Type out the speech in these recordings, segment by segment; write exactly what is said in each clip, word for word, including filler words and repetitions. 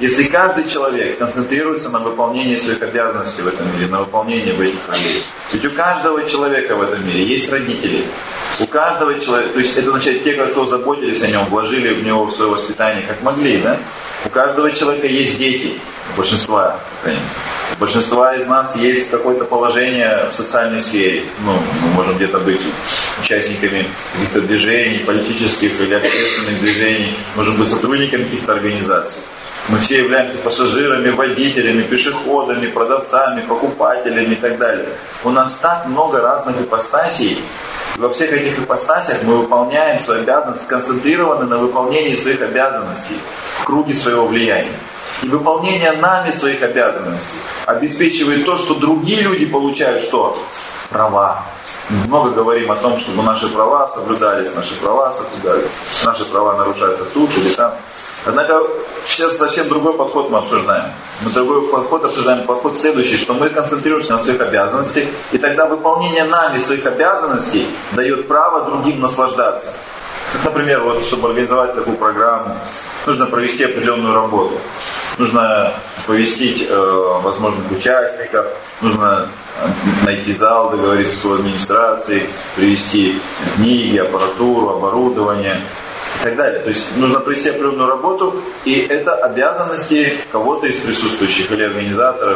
если каждый человек концентрируется на выполнении своих обязанностей в этом мире, на выполнении этих ролей. Ведь у каждого человека в этом мире есть родители. У каждого человека, то есть это означает, те, кто заботились о нем, вложили в него в свое воспитание, как могли, да? У каждого человека есть дети, у большинства, у большинства из нас есть какое-то положение в социальной сфере. Ну, мы можем где-то быть участниками каких-то движений, политических или общественных движений, можем быть сотрудниками каких-то организаций. Мы все являемся пассажирами, водителями, пешеходами, продавцами, покупателями и так далее. У нас так много разных ипостасей. И во всех этих ипостасях мы выполняем свою обязанность, сконцентрированы на выполнении своих обязанностей в круге своего влияния. И выполнение нами своих обязанностей обеспечивает то, что другие люди получают что? Права. Мы много говорим о том, чтобы наши права соблюдались, наши права соблюдались, наши права нарушаются тут или там. Однако сейчас совсем другой подход мы обсуждаем. Мы другой подход обсуждаем, подход следующий, что мы концентрируемся на своих обязанностях, и тогда выполнение нами своих обязанностей дает право другим наслаждаться. Как, например, вот, чтобы организовать такую программу, нужно провести определенную работу. Нужно повестить э, возможных участников, нужно найти зал, договориться с его администрацией, привезти книги, аппаратуру, оборудование и так далее. То есть нужно провести определенную работу, и это обязанности кого-то из присутствующих или организаторов.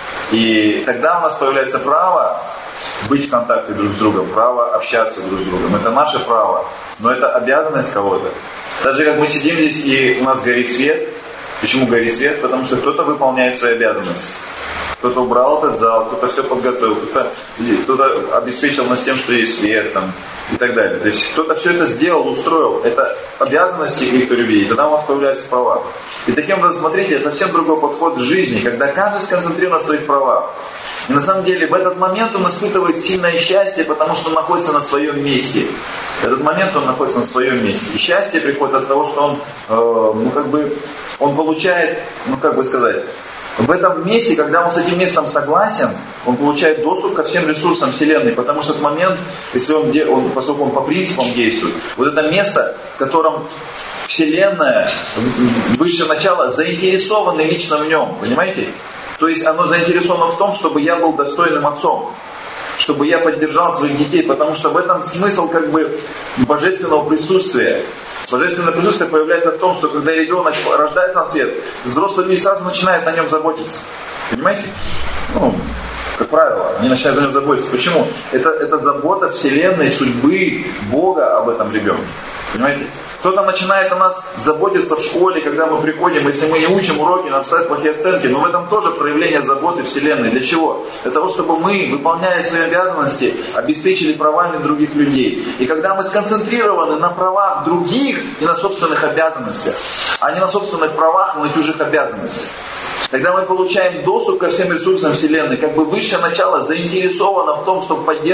И тогда у нас появляется право быть в контакте друг с другом, право общаться друг с другом. Это наше право, но это обязанность кого-то. Даже как мы сидим здесь и у нас горит свет. Почему горит свет? Потому что кто-то выполняет свои обязанности. Кто-то убрал этот зал, кто-то все подготовил, кто-то, кто-то обеспечил нас тем, что есть свет там, и так далее. То есть кто-то все это сделал, устроил. Это обязанности каких-то людей, и тогда у вас появляются права. И таким образом, смотрите, совсем другой подход к жизни, когда каждый сконцентрирован на своих правах. И на самом деле в этот момент он испытывает сильное счастье, потому что он находится на своем месте. В этот момент он находится на своем месте. И счастье приходит от того, что он, э, ну как бы, он получает, ну как бы сказать, в этом месте, когда он с этим местом согласен, он получает доступ ко всем ресурсам Вселенной, потому что в этот момент, если он, он, поскольку он по принципам действует, вот это место, в котором Вселенная, высшее начало, заинтересованы лично в нем, понимаете? То есть оно заинтересовано в том, чтобы я был достойным отцом, чтобы я поддержал своих детей, потому что в этом смысл как бы божественного присутствия. Божественное присутствие появляется в том, что когда ребенок рождается на свет, взрослые люди сразу начинают на нем заботиться. Понимаете? Ну, как правило, они начинают на нем заботиться. Почему? Это, это забота Вселенной, судьбы, Бога об этом ребенке. Понимаете? Кто-то начинает о нас заботиться в школе, когда мы приходим, если мы не учим уроки, нам ставят плохие оценки. Но в этом тоже проявление заботы Вселенной. Для чего? Для того, чтобы мы, выполняя свои обязанности, обеспечили правами других людей. И когда мы сконцентрированы на правах других и на собственных обязанностях, а не на собственных правах, но на чужих обязанностях, тогда мы получаем доступ ко всем ресурсам Вселенной. Как бы высшее начало заинтересовано в том, чтобы поддерживать